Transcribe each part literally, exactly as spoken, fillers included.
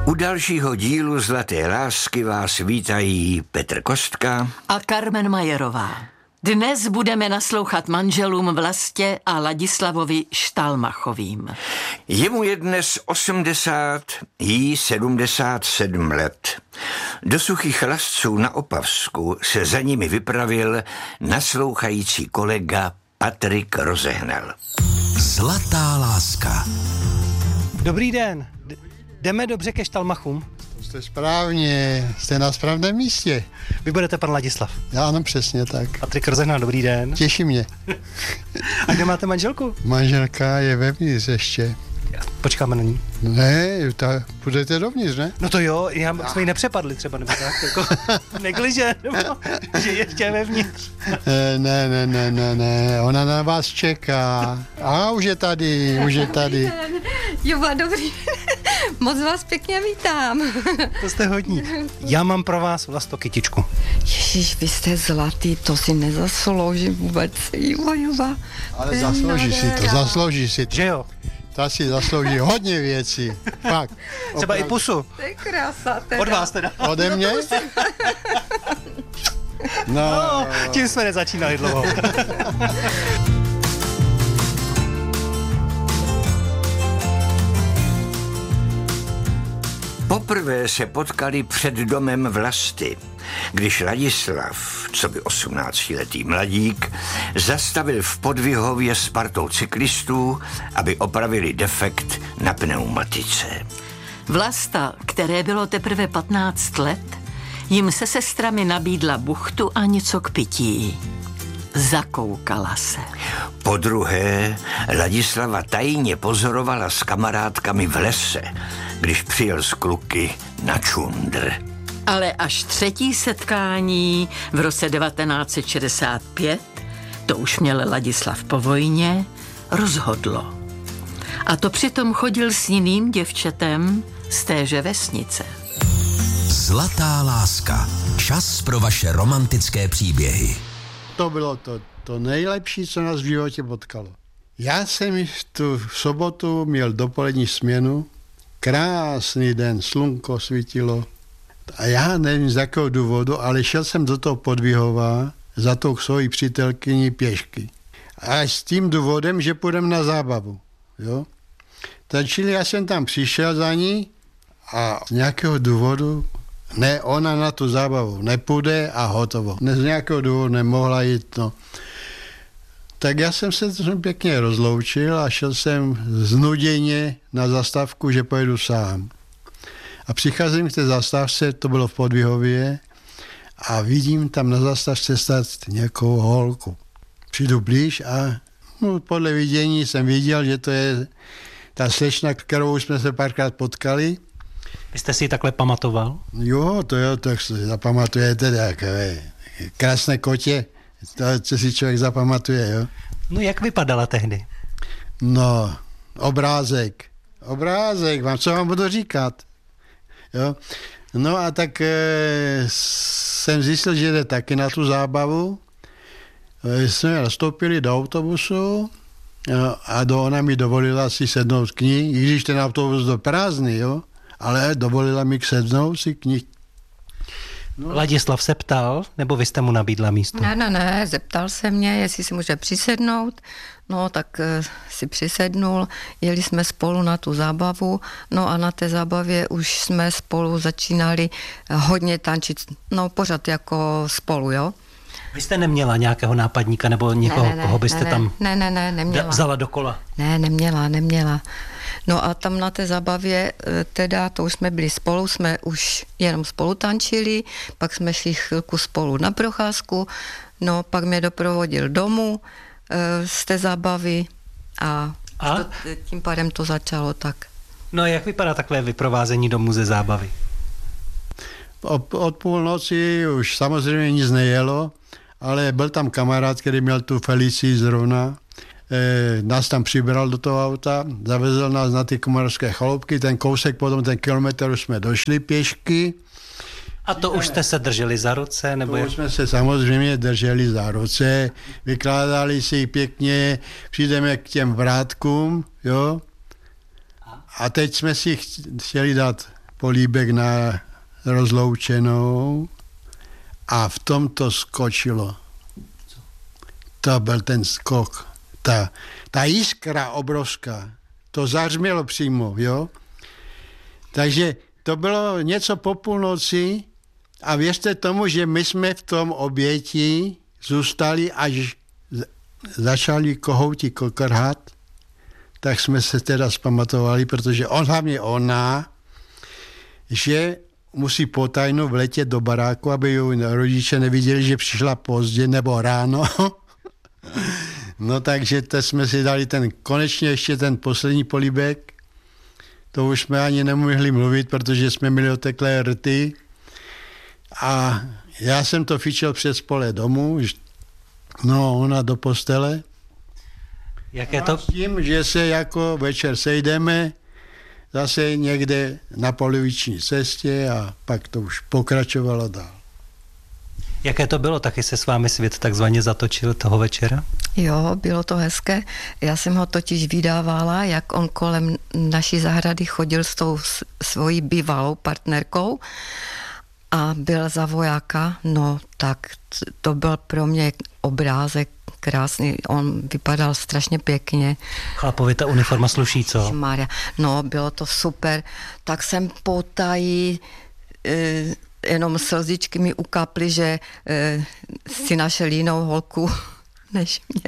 U dalšího dílu Zlaté lásky vás vítají Petr Kostka a Carmen Majerová. Dnes budeme naslouchat manželům Vlastě a Ladislavovi Štalmachovým. Jemu je dnes osmdesát, jí sedmdesát sedm let. Do Suchých Lasců na Opavsku se za nimi vypravil naslouchající kolega Patrik Rozehnal. Zlatá láska. Dobrý den. D- jdeme dobře ke Štalmachům? To jste správně, jste na správném místě. Vy budete pan Ladislav. Já ano, přesně tak. Patrik Rozehnal, dobrý den. Těší mě. A kde máte manželku? Manželka je vevnitř ještě. Počkáme na ní. Ne, ta, půjdete dovnitř, ne? No to jo, já, jsme ji nepřepadli třeba, nebo tak, jako negliže, nebo že ještě vevnitř. Ne, ne, ne, ne, ne, ona na vás čeká. A už je tady, už je tady. Juba, dobrý. Moc vás pěkně vítám. To jste hodní. Já mám pro vás Vlasto kytičku. Ježíš, vy jste zlatý, to si nezasloužím vůbec. Juba, Juba. Ale zaslouží si to, zaslouží si to. Že jo? Ta si zaslouží hodně věcí. Fakt. Třeba opravdu. i pusu. To je krása teda. Od vás teda. Ode mě? No, No, tím jsme nezačínali dlouho. Poprvé se potkali před domem Vlasty, když Ladislav, co by osmnáctiletý mladík, zastavil v Podvihově s partou cyklistů, aby opravili defekt na pneumatice. Vlasta, které bylo teprve patnáct let, jim se sestrami nabídla buchtu a něco k pití. Zakoukala se. Podruhé Ladislava tajně pozorovala s kamarádkami v lese, když přijel z kluky na čundr. Ale až třetí setkání v roce devatenáct set šedesát pět, to už měl Ladislav po vojně, rozhodlo. A to přitom chodil s jiným děvčetem z téže vesnice. Zlatá láska. Čas pro vaše romantické příběhy. to bylo to, to nejlepší, co nás v životě potkalo. Já jsem tu sobotu měl dopolední směnu, krásný den, slunko svítilo a já nevím z jakého důvodu, ale šel jsem do toho Podvihova za tou svojí přítelkyní pěšky. A s tím důvodem, že půjdeme na zábavu. Jo? Takže já jsem tam přišel za ní a z nějakého důvodu ne, ona na tu zábavu nepůjde a hotovo. Ne, z nějakého důvodu nemohla jít, no. Tak já jsem se pěkně rozloučil a šel jsem znuděně na zastávku, že pojedu sám. A přicházím k té zastávce, to bylo v Podvihově, a vidím tam na zastávce stát nějakou holku. Přijdu blíž a no, podle vidění jsem viděl, že to je ta slečna, kterou jsme se párkrát potkali. Vy jste si ji takhle pamatoval? Jo, to jo, to si zapamatujete, takové krásné kotě, to, co si člověk zapamatuje, jo. No jak vypadala tehdy? No, obrázek, obrázek, vám, co vám budu říkat, jo. No a tak e, jsem zjistil, že jde taky na tu zábavu. E, jsme nastoupili do autobusu jo, a do, ona mi dovolila si sednout k ní, i když ten autobus byl prázdný, jo, ale dovolila mi sednout si k ní. No. Ladislav se ptal, nebo vy jste mu nabídla místo? Ne, ne, ne, zeptal se mě, jestli si může přisednout, no tak uh, si přisednul, jeli jsme spolu na tu zábavu, no a na té zábavě už jsme spolu začínali hodně tančit, no pořád jako spolu, jo. Vy jste neměla nějakého nápadníka nebo někoho, ne, ne, koho byste ne, tam ne, ne, ne, neměla. vzala do kola? Ne, neměla, neměla. No a tam na té zábavě, teda to už jsme byli spolu, jsme už jenom spolu tančili, pak jsme šli chvilku spolu na procházku, no pak mě doprovodil domů e, z té zábavy a, a? To, tím pádem to začalo tak. No jak vypadá takové vyprovázení domů ze zábavy? Od, od půlnoci už samozřejmě nic nejelo, ale byl tam kamarád, který měl tu Felicii zrovna, e, nás tam přibral do toho auta, zavezl nás na ty Komorovské chaloupky, ten kousek, potom ten kilometr už jsme došli pěšky. A to už jste se drželi za ruce? Nebo to jak? už jsme se samozřejmě drželi za ruce, vykládali si pěkně, přijdeme k těm vrátkům, jo. A teď jsme si chtěli dát políbek na rozloučenou a v tom to skočilo. To byl ten skok. Ta, ta jiskra obrovská. To zařmělo přímo, jo. Takže to bylo něco po půlnoci a věřte tomu, že my jsme v tom oběti zůstali, až začali kohouti kokrhat, tak jsme se teda zpamatovali, protože on, hlavně ona, že musí potajno vletět do baráku, aby ju rodiče neviděli, že přišla pozdě nebo ráno. No takže to jsme si dali ten, konečně ještě ten poslední políbek. To už jsme ani nemohli mluvit, protože jsme měli oteklé rty. A já jsem to fičel přes pole domů, no ona do postele. Jak je to? S tím, že se jako večer sejdeme zase někde na poloviční cestě a pak to už pokračovalo dál. Jaké to bylo? Taky se s vámi svět takzvaně zatočil toho večera? Jo, bylo to hezké. Já jsem ho totiž vydávala, jak on kolem naší zahrady chodil s tou svojí bývalou partnerkou a byl za vojáka. No tak to byl pro mě obrázek krásný. On vypadal strašně pěkně. Chlapovi ta uniforma sluší, co? Maria. No, bylo to super. Tak jsem potají e, jenom slzičky mi ukaply, že e, si našel jinou holku než mě.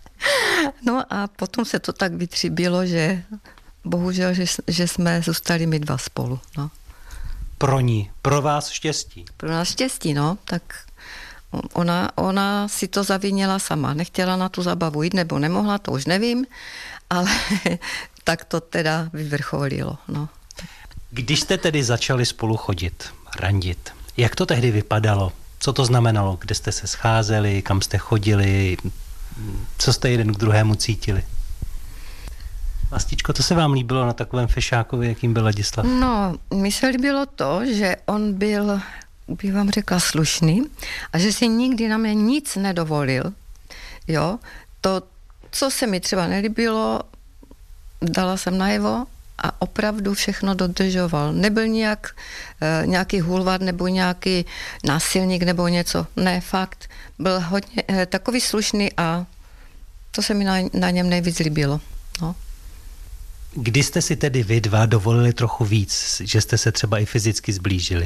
No a potom se to tak vytříbilo, že bohužel, že, že jsme zůstali my dva spolu. No. Pro ní, pro vás štěstí. Pro nás štěstí, no, tak ona, ona si to zavinila sama. Nechtěla na tu zabavu jít, nebo nemohla, to už nevím, ale tak to teda vyvrcholilo, no. Když jste tedy začali spolu chodit, randit, jak to tehdy vypadalo? Co to znamenalo? Kde jste se scházeli, kam jste chodili, co jste jeden k druhému cítili? Vlastičko, co se vám líbilo na takovém fešákovi, jakým byl Ladislav? No, mi se líbilo to, že on byl, bych vám řekla, slušný a že si nikdy na mě nic nedovolil. Jo, to, co se mi třeba nelíbilo, dala jsem najevo a opravdu všechno dodržoval. Nebyl nějak, e, nějaký hulvát nebo nějaký násilník nebo něco. Ne, fakt. Byl hodně e, takový slušný a to se mi na, na něm nejvíc líbilo. No. Kdy jste si tedy vy dva dovolili trochu víc, že jste se třeba i fyzicky zblížili?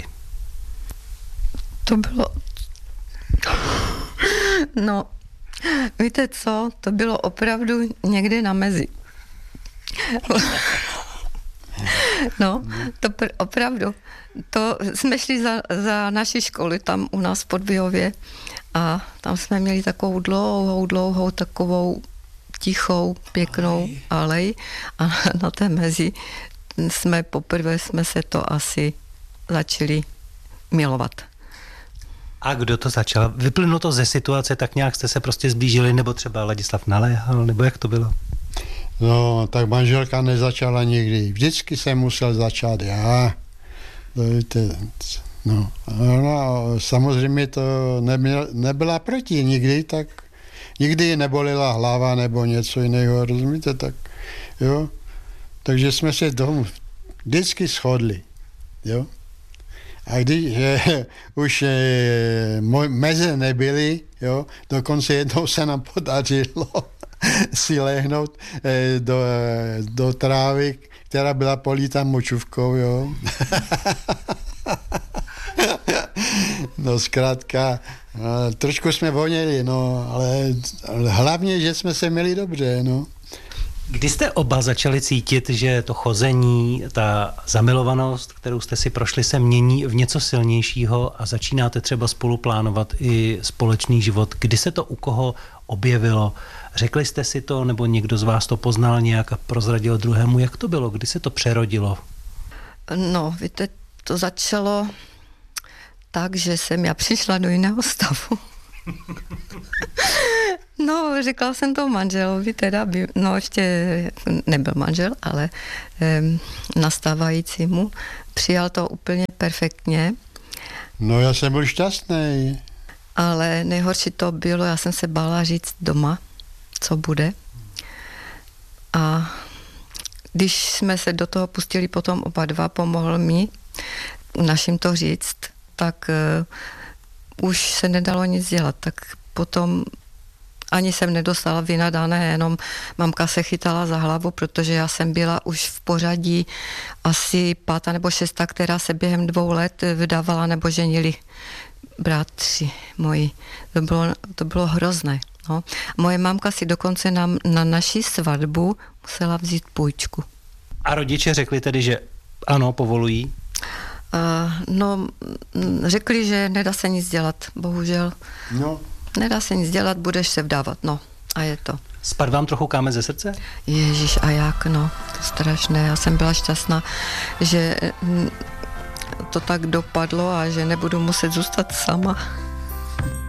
To bylo... No, víte co? To bylo opravdu někde na mezi. No, to pr- opravdu. To jsme šli za, za naší školy tam u nás v Podběhově a tam jsme měli takovou dlouhou, dlouhou, takovou tichou, pěknou alej a na té mezi jsme poprvé jsme se to asi začali milovat. A kdo to začal? Vyplynulo to ze situace, tak nějak jste se prostě zblížili, nebo třeba Ladislav naléhal, nebo jak to bylo? No, tak manželka nezačala nikdy. Vždycky jsem musel začát já. No, no samozřejmě to nebyla, nebyla proti nikdy, tak nikdy nebolila hlava nebo něco jiného, rozumíte, tak jo. Takže jsme se domů vždycky shodli, jo. A když eh, už eh, meze nebyly, jo, dokonce jednou se nám podařilo si lehnout eh, do, do trávy, která byla políta močůvkou, jo. No zkrátka, no, trošku jsme voněli, no, ale, ale hlavně, že jsme se měli dobře, no. Kdy jste oba začali cítit, že to chození, ta zamilovanost, kterou jste si prošli, se mění v něco silnějšího a začínáte třeba spolu plánovat i společný život? Kdy se to u koho objevilo? Řekli jste si to, nebo někdo z vás to poznal nějak a prozradil druhému? Jak to bylo? Kdy se to přerodilo? No, víte, to začalo tak, že jsem já přišla do jiného stavu. No, říkala jsem to manželovi, teda, by, no ještě nebyl manžel, ale um, nastávajícímu. Přijal to úplně perfektně. No, já jsem byl šťastný. Ale nejhorší to bylo, já jsem se bála říct doma, co bude. A když jsme se do toho pustili potom oba dva, pomohl mi našim to říct, tak uh, už se nedalo nic dělat. Tak potom ani jsem nedostala vynadané, jenom mamka se chytala za hlavu, protože já jsem byla už v pořadí asi pátá nebo šestá, která se během dvou let vydávala nebo ženili bratři moji. To bylo, to bylo hrozné. No. Moje mamka si dokonce na, na naši svatbu musela vzít půjčku. A rodiče řekli tedy, že ano, povolují? Uh, no, řekli, že nedá se nic dělat, bohužel. No. Nedá se nic dělat, budeš se vdávat, no. A je to. Spad vám trochu kámen ze srdce? Ježíš, a jak, no. To strašné. Já jsem byla šťastná, že to tak dopadlo a že nebudu muset zůstat sama.